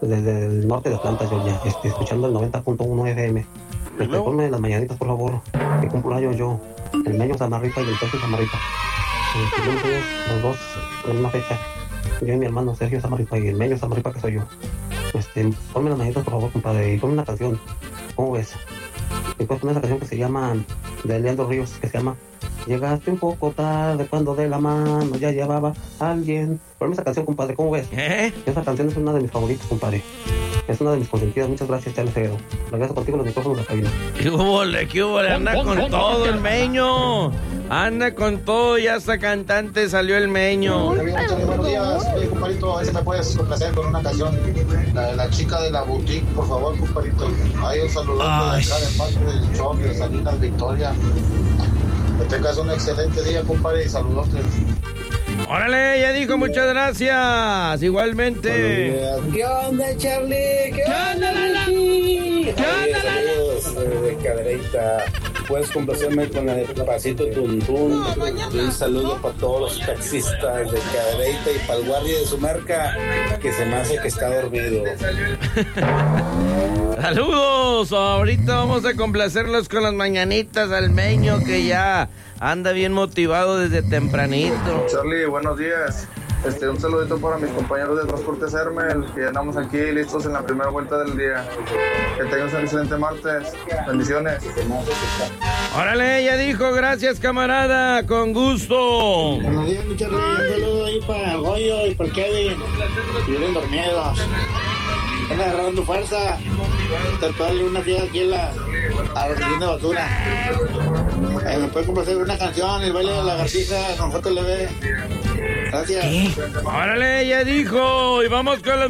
desde el norte de Atlanta, Georgia, escuchando el 90.1 FM. Ponme las mañanitas, por favor, que cumplo años yo, el Meño Samarripa y el Sergio Samarripa. Cumplimos los dos en la misma fecha, yo y mi hermano Sergio Samarripa y el Meño Samarripa, que soy yo. Ponme las mañanitas, por favor, compadre, y ponme una canción, ¿cómo ves? Y puedes poner esa canción que se llama, de Leandro Ríos, que se llama Llegaste un poco tarde cuando de la mano ya llevaba a alguien. Ponme esa canción, compadre, ¿cómo ves? Esa canción es una de mis favoritas, compadre. Es una de mis consentidas. Muchas gracias, Charlie Figueroa. Regreso contigo los micrófonos de la cabina. ¿Qué hubo? Anda con todo el Meño. Anda con todo, ya hasta cantante salió el Meño. Buenos días, compadrito. A ver si me puedes complacer con una canción. La chica de la boutique, por favor, compadrito. Ahí un saludo de acá de parte del show de Salinas Victoria. Que tengas un excelente día, compadre, y saludos. Órale, ya dijo, muchas gracias. Igualmente. ¿Qué onda, Charlie? ¿Qué onda, Lali? ¿Qué onda, Lali? De Cadereyta. Puedes complacerme con el pasito tuntún. Un saludo para todos los taxistas de Cadereyta y para el guardia de su marca, que se me hace que está dormido. Saludos. Ahorita vamos a complacerlos con las mañanitas al Meño, que ya anda bien motivado desde tempranito. Charlie, buenos días. Un saludito para mis compañeros de Transportes Hermel, que ya andamos aquí listos en la primera vuelta del día. Que tengas un excelente martes. Bendiciones. Órale, ya dijo, gracias, camarada, con gusto. Buenos días, mi Charlie. Un saludo ahí para Goyo y para Kevin. Que vienen dormidos. Están agarrando fuerza. Darle una fiesta aquí a la región de basura. Me puede complacer una canción, el baile de la lagartija con JLB. Gracias. Órale, ya dijo. Y vamos con los